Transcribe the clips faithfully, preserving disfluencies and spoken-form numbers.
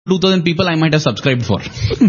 two thousand people I might have subscribed for.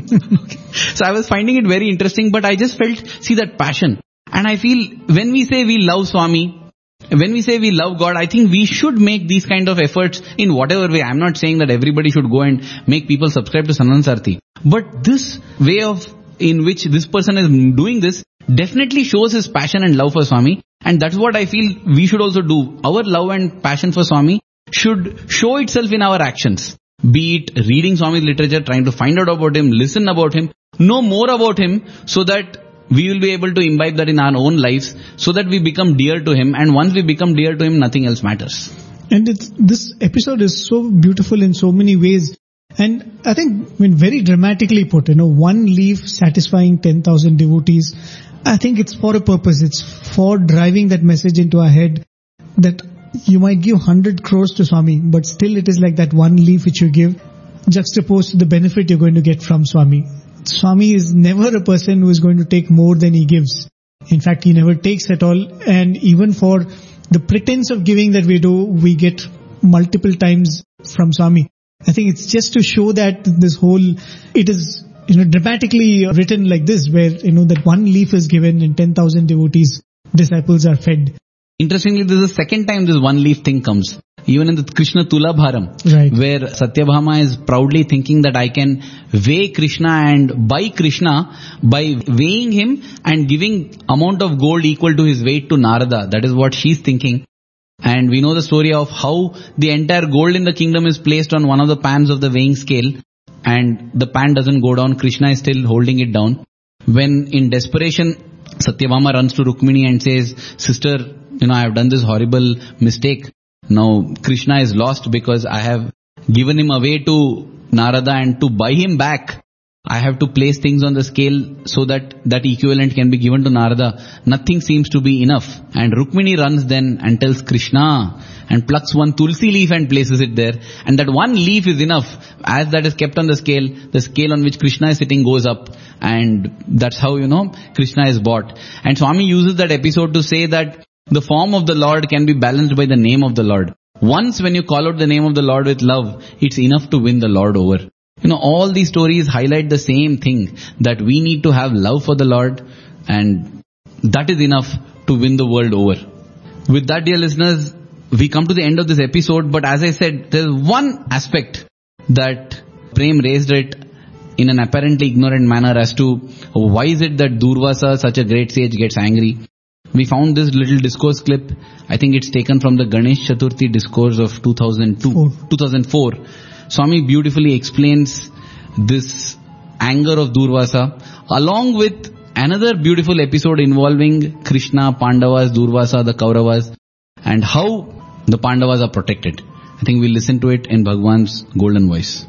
So I was finding it very interesting, but I just felt, see that passion. And I feel when we say we love Swami, when we say we love God, I think we should make these kind of efforts in whatever way. I'm not saying that everybody should go and make people subscribe to Sanatan Sarthi. But this way of, in which this person is doing this, definitely shows his passion and love for Swami. And that's what I feel we should also do. Our love and passion for Swami should show itself in our actions. Be it reading Swami's literature, trying to find out about him, listen about him, know more about him, so that we will be able to imbibe that in our own lives, so that we become dear to him. And once we become dear to him, nothing else matters. And it's, this episode is so beautiful in so many ways. And I think, I mean, very dramatically put, you know, one leaf satisfying ten thousand devotees. I think it's for a purpose. It's for driving that message into our head that you might give one hundred crores to Swami, but still it is like that one leaf which you give juxtaposed to the benefit you're going to get from Swami. Swami is never a person who is going to take more than he gives. In fact, he never takes at all. And even for the pretense of giving that we do, we get multiple times from Swami. I think it's just to show that this whole, it is, you know, dramatically written like this, where, you know, that one leaf is given and ten thousand devotees, disciples are fed. Interestingly, this is the second time this one leaf thing comes. Even in the Krishna Tulabharam, right, where Satyabhama is proudly thinking that I can weigh Krishna and buy Krishna by weighing him and giving amount of gold equal to his weight to Narada. That is what she's thinking. And we know the story of how the entire gold in the kingdom is placed on one of the pans of the weighing scale, and the pan doesn't go down. Krishna is still holding it down. When in desperation, Satyabhama runs to Rukmini and says, sister, you know, I have done this horrible mistake. Now Krishna is lost because I have given him away to Narada, and to buy him back, I have to place things on the scale so that that equivalent can be given to Narada. Nothing seems to be enough. And Rukmini runs then and tells Krishna and plucks one tulsi leaf and places it there. And that one leaf is enough. As that is kept on the scale, the scale on which Krishna is sitting goes up. And that's how, you know, Krishna is bought. And Swami uses that episode to say that the form of the Lord can be balanced by the name of the Lord. Once when you call out the name of the Lord with love, it's enough to win the Lord over. You know, all these stories highlight the same thing, that we need to have love for the Lord, and that is enough to win the world over. With that, dear listeners, we come to the end of this episode, but as I said, there's one aspect that Prem raised it in an apparently ignorant manner as to why is it that Durvasa, such a great sage, gets angry. We found this little discourse clip. I think it's taken from the Ganesh Chaturthi discourse of two thousand two, two thousand four. Swami beautifully explains this anger of Durvasa, along with another beautiful episode involving Krishna, Pandavas, Durvasa, the Kauravas, and how the Pandavas are protected. I think we'll listen to it in Bhagwan's golden voice.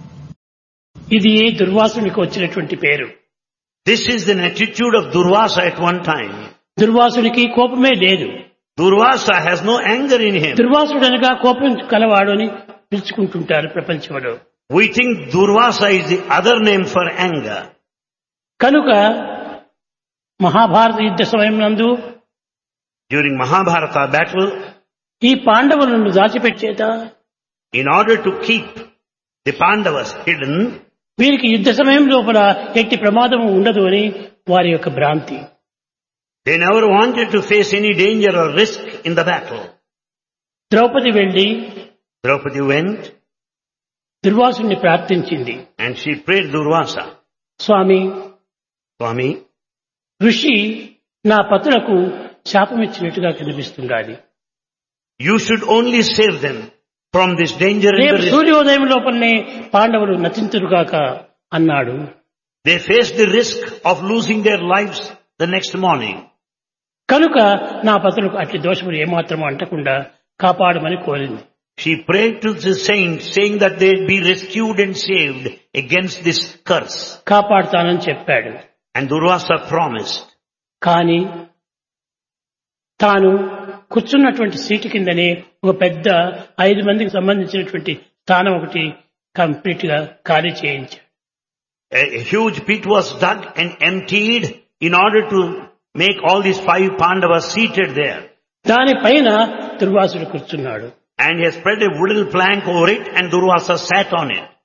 This is an attitude of Durvasa at one time. దుర్వాసుడికి కోపమే లేదు. Durvasa has no anger in him. దుర్వాసుడు అనగా కోపం కలవాడు అని పిలుచుకుంటుంటారు ప్రపంచంలో. We think Durvasa is the other name for anger. కనుక మహాభారత యుద్ధ సమయం నందు during Mahabharata battle, ఈ పాండవులను దాచిపెట్టేట, in order to keep the Pandavas hidden, వీరికి యుద్ధ సమయం లోపల ఎట్టి ప్రమాదం ఉండదు అని వారి యొక్క భ్రాంతి. They never wanted to face any danger or risk in the battle. Draupadi వెళ్లి, Draupadi went, దుర్వాసుని ప్రార్థించింది. and she prayed Durvasa, Swamy, Swami, ఋషి నా పతులకు శాపమిచ్చినట్టుగా కనిపిస్తుండాలి. You should only save them from this danger in the risk. సూర్యోదయం లోపలనే పాండవులు నచింతురుగాక అన్నాడు. They faced the risk of losing their lives the next morning. కనుక నా పతులకు అట్టి దోషములు ఏమాత్రం అంటకుండా కాపాడమని కోరింది. She prayed to the saints, saying that they be rescued and saved against this curse. కాపాడుతానని చెప్పాడు. And Durvasa promised. కానీ తాను కూర్చున్నటువంటి సీటు కిందనే ఒక పెద్ద ఐదు మందికి సంబంధించినటువంటి స్థానం ఒకటి కంప్లీట్ గా ఖాళీ చేయించాడు. A huge pit was dug and emptied in order to make all these five Pandavas seated there. దానిపైన దుర్వాసుడు కూర్చున్నాడు. And he has spread a wooden plank over it, and Durvasa sat on it.